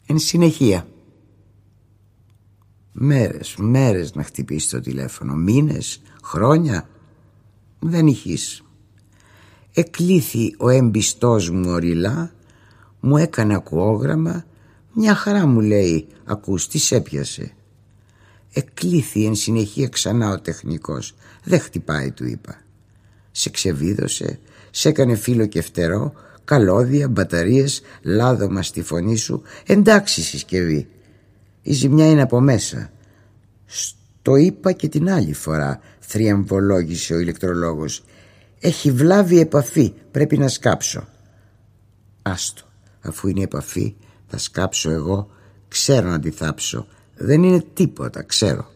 Εν συνεχεία. Μέρες να χτυπήσει το τηλέφωνο, μήνες, χρόνια. Δεν ηχείς. Εκλήθη ο εμπιστός μου οριλά, μου έκανε ακουόγραμμα. Μια χαρά, μου λέει, ακούς, τι σε έπιασε? Εκλήθη εν συνεχεία ξανά ο τεχνικός. Δεν χτυπάει, του είπα. Σε ξεβίδωσε, σε έκανε φύλλο και φτερό, καλώδια, μπαταρίες, λάδωμα στη φωνή σου. Εντάξει συσκευή, η ζημιά είναι από μέσα. Στο είπα και την άλλη φορά, θριαμβολόγησε ο ηλεκτρολόγος. Έχει βλάβη επαφή, πρέπει να σκάψω. Άστο, αφού είναι επαφή θα σκάψω εγώ. Ξέρω να τη θάψω. Δεν είναι τίποτα, ξέρω.